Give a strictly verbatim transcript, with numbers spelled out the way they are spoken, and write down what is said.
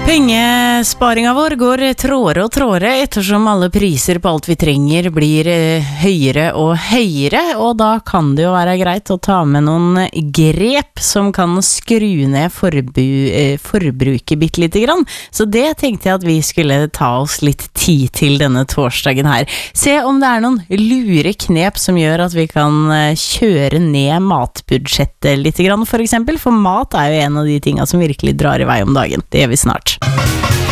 Pengesparinga vår går trådere og trådere ettersom alle priser på alt vi trenger blir høyere og høyere, og da kan det jo være greit å ta med noen grep som kan skru ned forbu, forbruket bitte lite grann. Så det tenkte jeg at vi skulle ta oss litt tid til denne torsdagen her. Se om det er noen lure knep som gjør at vi kan kjøre ned matbudsjettet litt grann, for eksempel, for mat er jo en av de tingene som virkelig drar i vei om dagen. Det gjør vi snart.